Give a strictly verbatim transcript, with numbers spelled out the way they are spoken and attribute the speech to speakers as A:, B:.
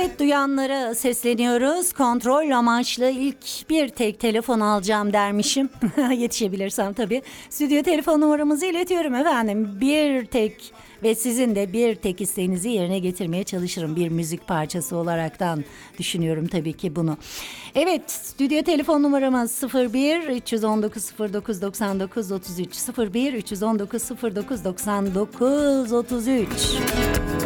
A: Evet, duyanlara sesleniyoruz. Kontrol amaçlı ilk bir tek telefon alacağım dermişim. Yetişebilirsem tabii. Stüdyo telefon numaramızı iletiyorum efendim. Bir tek ve sizin de bir tek isteğinizi yerine getirmeye çalışırım. Bir müzik parçası olaraktan düşünüyorum tabii ki bunu. Evet, stüdyo telefon numaramız sıfır bir üç on dokuz sıfır dokuz doksan dokuz otuz üç sıfır bir üç on dokuz sıfır dokuz doksan dokuz otuz üç.